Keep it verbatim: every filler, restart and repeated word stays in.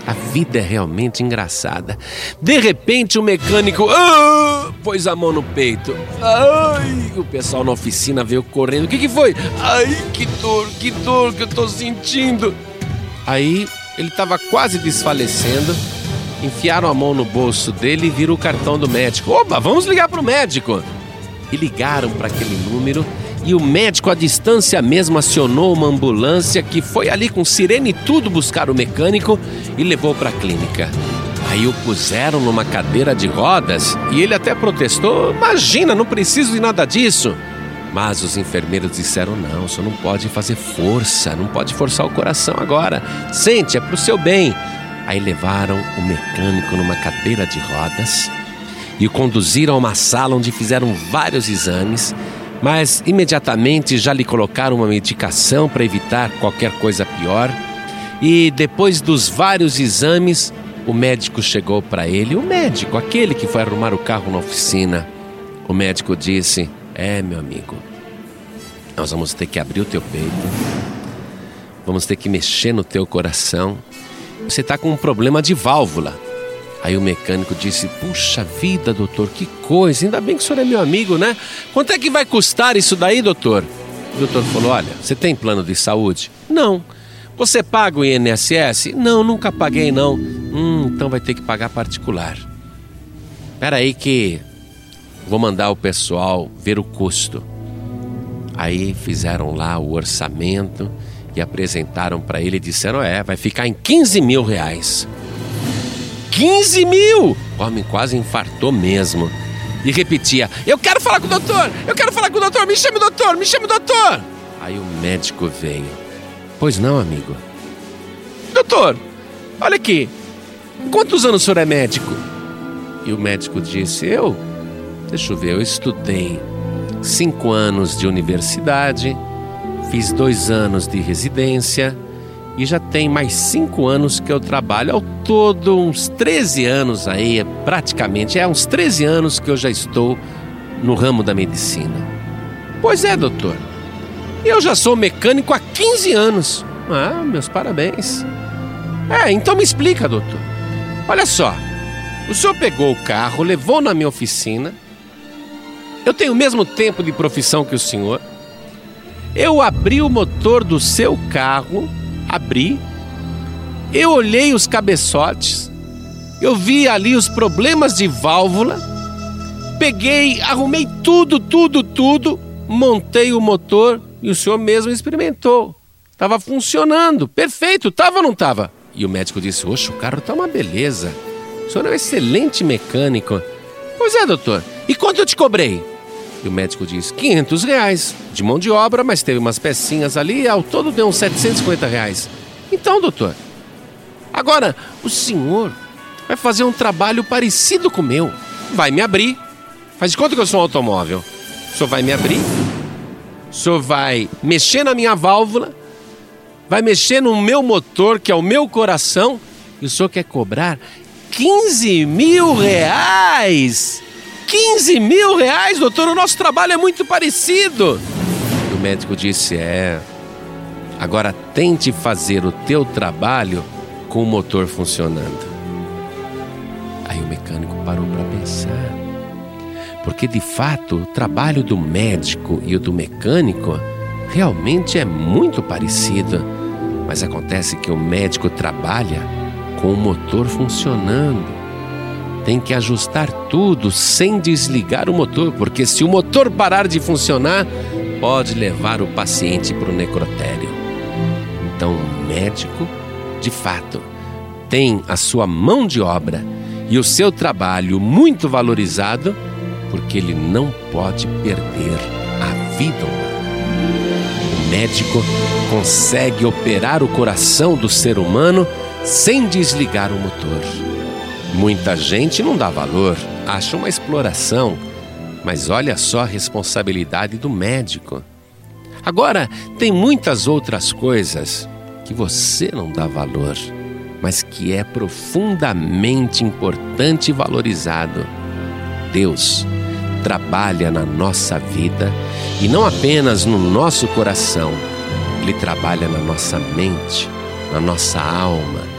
A vida é realmente engraçada. De repente o mecânico ah, pôs a mão no peito. Ai, o pessoal na oficina veio correndo. O que que foi? Ai, que dor, que dor que eu tô sentindo. Aí ele estava quase desfalecendo. Enfiaram a mão no bolso dele e viram o cartão do médico. Opa, vamos ligar pro médico. E ligaram para aquele número. E o médico, à distância mesmo, acionou uma ambulância que foi ali com sirene e tudo buscar o mecânico e levou para a clínica. Aí o puseram numa cadeira de rodas e ele até protestou. Imagina, não preciso de nada disso. Mas os enfermeiros disseram, não, o senhor não pode fazer força, não pode forçar o coração agora. Sente, é pro seu bem. Aí levaram o mecânico numa cadeira de rodas e o conduziram a uma sala onde fizeram vários exames. Mas imediatamente já lhe colocaram uma medicação para evitar qualquer coisa pior. E depois dos vários exames, o médico chegou para ele. O médico, aquele que foi arrumar o carro na oficina. O médico disse, é, meu amigo, nós vamos ter que abrir o teu peito. Vamos ter que mexer no teu coração. Você está com um problema de válvula. Aí o mecânico disse, puxa vida, doutor, que coisa, ainda bem que o senhor é meu amigo, né? Quanto é que vai custar isso daí, doutor? O doutor falou, olha, você tem plano de saúde? Não. Você paga o I N S S? Não, nunca paguei não. Hum, então vai ter que pagar particular. Espera aí que vou mandar o pessoal ver o custo. Aí fizeram lá o orçamento e apresentaram para ele e disseram, é, vai ficar em quinze mil reais. quinze mil! O homem quase infartou mesmo. E repetia, eu quero falar com o doutor, eu quero falar com o doutor, me chame o doutor, me chame o doutor. Aí o médico veio. Pois não, amigo? Doutor, olha aqui, quantos anos o senhor é médico? E o médico disse, eu, deixa eu ver, eu estudei cinco anos de universidade, fiz dois anos de residência e já tem mais cinco anos que eu trabalho. Ao todo, uns treze anos aí, praticamente, é uns treze anos que eu já estou no ramo da medicina. Pois é, doutor. Eu já sou mecânico há quinze anos. Ah, meus parabéns. É, então me explica, doutor. Olha só, o senhor pegou o carro, levou na minha oficina. Eu tenho o mesmo tempo de profissão que o senhor. Eu abri o motor do seu carro... Abri, eu olhei os cabeçotes, eu vi ali os problemas de válvula, peguei, arrumei tudo, tudo, tudo, montei o motor e o senhor mesmo experimentou. Estava funcionando, perfeito, estava ou não estava? E o médico disse, oxe, o carro está uma beleza, o senhor é um excelente mecânico. Pois é, doutor, e quanto eu te cobrei? E o médico disse, quinhentos reais de mão de obra, mas teve umas pecinhas ali, ao todo deu uns setecentos e cinquenta reais. Então, doutor, agora o senhor vai fazer um trabalho parecido com o meu. Vai me abrir. Faz de conta que eu sou um automóvel. O senhor vai me abrir, o senhor vai mexer na minha válvula, vai mexer no meu motor, que é o meu coração, e o senhor quer cobrar quinze mil reais. quinze mil reais, doutor, o nosso trabalho é muito parecido. E o médico disse, é, agora tente fazer o teu trabalho com o motor funcionando. Aí o mecânico parou para pensar, porque de fato o trabalho do médico e o do mecânico realmente é muito parecido, mas acontece que o médico trabalha com o motor funcionando. Tem que ajustar tudo sem desligar o motor, porque se o motor parar de funcionar, pode levar o paciente para o necrotério. Então o médico, de fato, tem a sua mão de obra e o seu trabalho muito valorizado, porque ele não pode perder a vida humana. O médico consegue operar o coração do ser humano sem desligar o motor. Muita gente não dá valor, acha uma exploração, mas olha só a responsabilidade do médico. Agora, tem muitas outras coisas que você não dá valor, mas que é profundamente importante e valorizado. Deus trabalha na nossa vida e não apenas no nosso coração, Ele trabalha na nossa mente, na nossa alma,